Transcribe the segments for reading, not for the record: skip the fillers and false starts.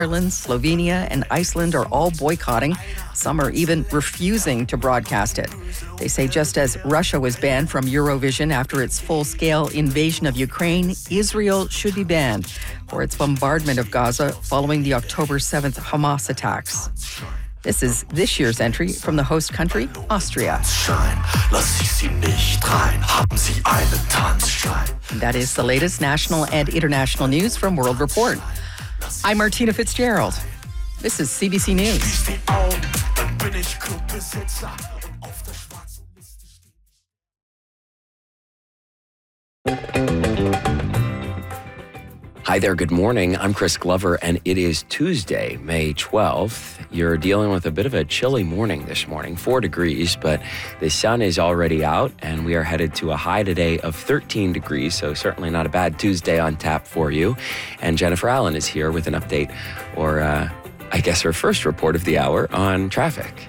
Ireland, Slovenia, and Iceland are all boycotting. Some are even refusing to broadcast it. They say just as Russia was banned from Eurovision after its full-scale invasion of Ukraine, Israel should be banned for its bombardment of Gaza following the October 7th Hamas attacks. This is this year's entry from the host country, Austria. That is the latest national and international news from World Report. I'm Martina Fitzgerald. This is CBC News. Hi there, good morning. I'm Chris Glover, and it is Tuesday, May 12th. You're dealing with a bit of a chilly morning this morning, 4 degrees, but the sun is already out, and we are headed to a high today of 13 degrees, so certainly not a bad Tuesday on tap for you. And Jennifer Allen is here with an update, or I guess her first report of the hour on traffic.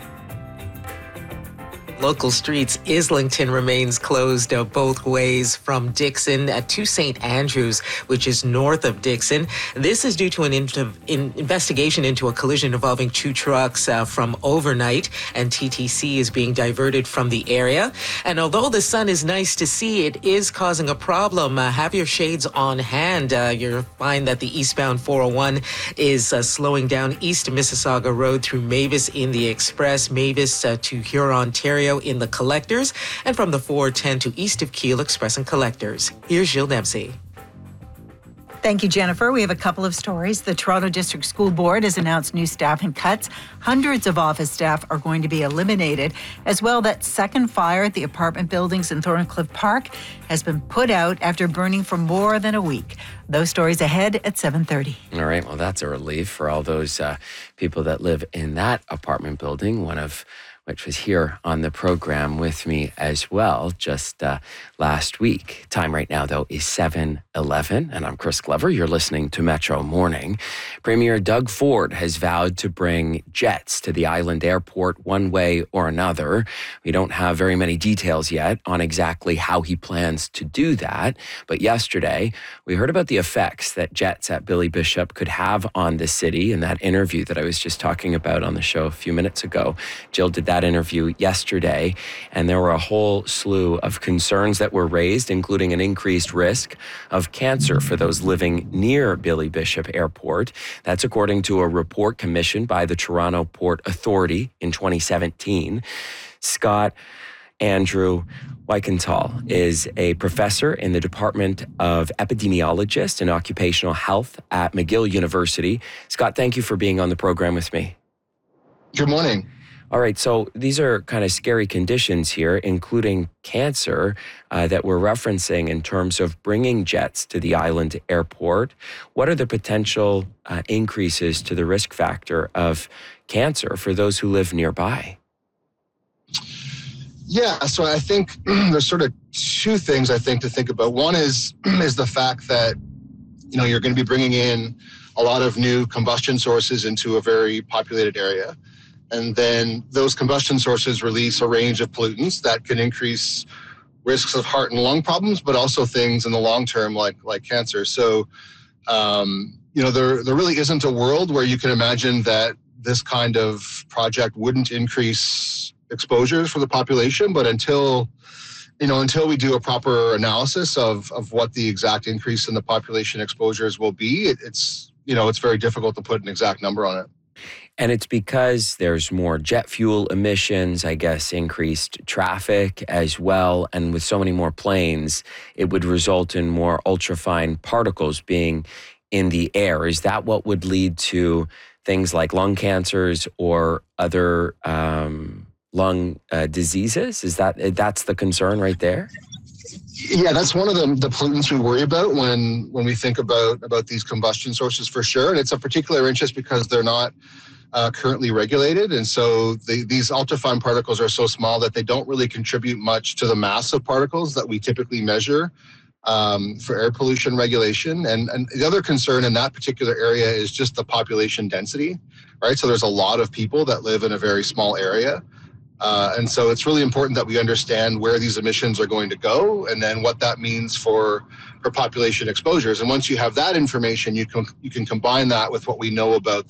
Local streets, Islington remains closed both ways from Dixon to St. Andrews, which is north of Dixon. This is due to an investigation into a collision involving two trucks from overnight, and TTC is being diverted from the area. And although the sun is nice to see, it is causing a problem. Have your shades on hand. You'll find that the eastbound 401 is slowing down east of Mississauga Road through Mavis in the Express, Mavis to Huron, Ontario in the Collectors, and from the 410 to east of Keele Express and Collectors. Here's Jill Dempsey. Thank you, Jennifer. We have a couple of stories. The Toronto District School Board has announced new staffing cuts. Hundreds of office staff are going to be eliminated. As well, that second fire at the apartment buildings in Thorncliffe Park has been put out after burning for more than a week. Those stories ahead at 7:30. All right, well, that's a relief for all those people that live in that apartment building, one of which was here on the program with me as well just last week. Time right now, though, is 7:11, and I'm Chris Glover. You're listening to Metro Morning. Premier Doug Ford has vowed to bring jets to the island airport one way or another. We don't have very many details yet on exactly how he plans to do that, but yesterday we heard about the effects that jets at Billy Bishop could have on the city in that interview that I was just talking about on the show a few minutes ago. Jill did that interview yesterday, and there were a whole slew of concerns that were raised, including an increased risk of cancer for those living near Billy Bishop Airport. That's according to a report commissioned by the Toronto Port Authority in 2017. Scott Andrew Weikenthal is a professor in the Department of Epidemiologist and Occupational Health at McGill University. Scott, thank you for being on the program with me. Good morning. All right, so these are kind of scary conditions here, including cancer that we're referencing in terms of bringing jets to the island airport. What are the potential increases to the risk factor of cancer for those who live nearby? Yeah, so I think there's sort of two things I think to think about. One is the fact that, you're going to be bringing in a lot of new combustion sources into a very populated area. And then those combustion sources release a range of pollutants that can increase risks of heart and lung problems, but also things in the long term like cancer. So, there really isn't a world where you can imagine that this kind of project wouldn't increase exposures for the population. But until we do a proper analysis of what the exact increase in the population exposures will be, it's very difficult to put an exact number on it. And it's because there's more jet fuel emissions, I guess, increased traffic as well. And with so many more planes, it would result in more ultrafine particles being in the air. Is that what would lead to things like lung cancers or other lung diseases? That's the concern right there? Yeah, that's one of the pollutants we worry about when we think about these combustion sources, for sure. And it's of particular interest because they're not currently regulated. And so these ultrafine particles are so small that they don't really contribute much to the mass of particles that we typically measure for air pollution regulation. And the other concern in that particular area is just the population density, right? So there's a lot of people that live in a very small area. And so it's really important that we understand where these emissions are going to go and then what that means for population exposures. And once you have that information, you can combine that with what we know about